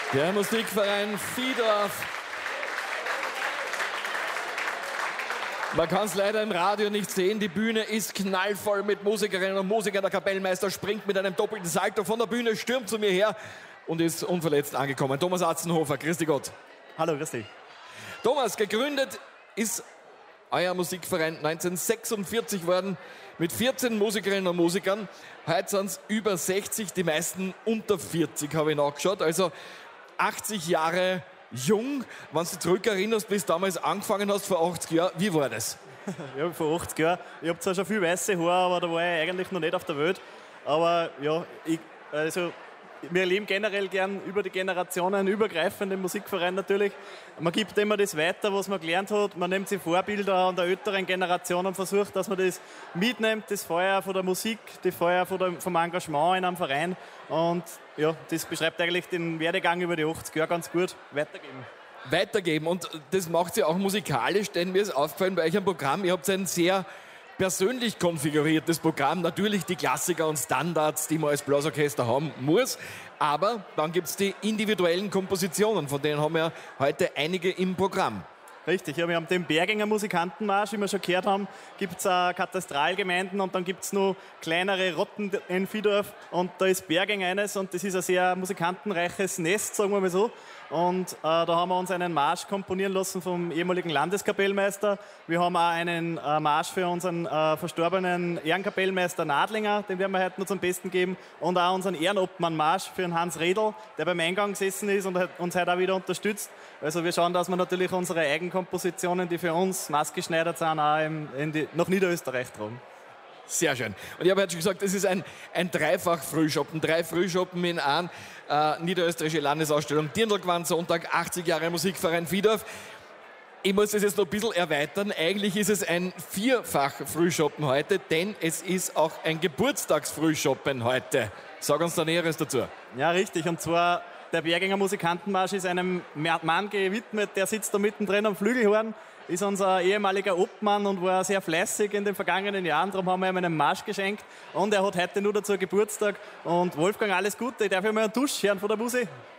Der Musikverein Viehdorf. Man kann es leider im Radio nicht sehen, die Bühne ist knallvoll mit Musikerinnen und Musikern. Der Kapellmeister springt mit einem doppelten Salto von der Bühne, stürmt zu mir her und ist unverletzt angekommen. Thomas Atzenhofer, grüß dich Gott. Hallo, grüß dich. Thomas, gegründet ist euer Musikverein 1946 worden mit 14 Musikerinnen und Musikern. Heute sind es über 60, die meisten unter 40, habe ich nachgeschaut. Also 80 Jahre jung. Wenn du dich zurückerinnerst, bis du damals angefangen hast, vor 80 Jahren, wie war das? Ja, vor 80 Jahren. Ich habe zwar schon viel weiße Haare, aber da war ich eigentlich noch nicht auf der Welt. Aber ja, wir leben generell gern über die Generationen übergreifend im Musikverein natürlich. Man gibt immer das weiter, was man gelernt hat. Man nimmt sich Vorbilder an der älteren Generation und versucht, dass man das mitnimmt, das Feuer von der Musik, das Feuer vom Engagement in einem Verein. Und ja, das beschreibt eigentlich den Werdegang über die 80 Jahre ganz gut. Weitergeben. Und das macht sie auch musikalisch, denn mir ist aufgefallen bei euch am Programm, ihr habt ein sehr persönlich konfiguriertes Programm, natürlich die Klassiker und Standards, die man als Blasorchester haben muss, aber dann gibt es die individuellen Kompositionen, von denen haben wir heute einige im Programm. Richtig, ja, wir haben den Berginger Musikantenmarsch, wie wir schon gehört haben, gibt es Katastralgemeinden und dann gibt es noch kleinere Rotten in Viehdorf und da ist Berging eines und das ist ein sehr musikantenreiches Nest, sagen wir mal so. Und da haben wir uns einen Marsch komponieren lassen vom ehemaligen Landeskapellmeister. Wir haben auch einen Marsch für unseren verstorbenen Ehrenkapellmeister Nadlinger, den werden wir heute noch zum Besten geben. Und auch unseren Ehrenobmann-Marsch für den Hans Redl, der beim Eingang gesessen ist und uns heute auch wieder unterstützt. Also wir schauen, dass wir natürlich unsere Eigenkompositionen, die für uns maßgeschneidert sind, auch nach Niederösterreich tragen. Sehr schön. Und ich habe jetzt schon gesagt, das ist ein Dreifach-Frühschoppen. 3 Frühschoppen in einem. Niederösterreichische Landesausstellung Dirndl Sonntag, 80 Jahre Musikverein Viehdorf. Ich muss das jetzt noch ein bisschen erweitern. Eigentlich ist es ein 4-fach-Frühschoppen heute, denn es ist auch ein Geburtstagsfrühschoppen heute. Sag uns da Näheres dazu. Ja, richtig. Und zwar der Berginger Musikantenmarsch ist einem Mann gewidmet, der sitzt da mittendrin am Flügelhorn, ist unser ehemaliger Obmann und war sehr fleißig in den vergangenen Jahren. Darum haben wir ihm einen Marsch geschenkt und er hat heute nur dazu Geburtstag. Und Wolfgang, alles Gute. Ich darf ja mal einen Dusch hören von der Musik.